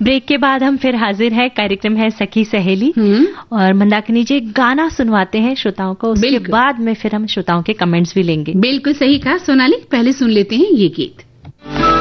Break के बाद हम फिर हाजिर है, कार्यक्रम है सखी सहेली और मंदाकिनी जी गाना सुनवाते हैं श्रोताओं को, उसके बाद में फिर हम श्रोताओं के कमेंट्स भी लेंगे। बिल्कुल सही कहा सोनाली, पहले सुन लेते हैं ये गीत।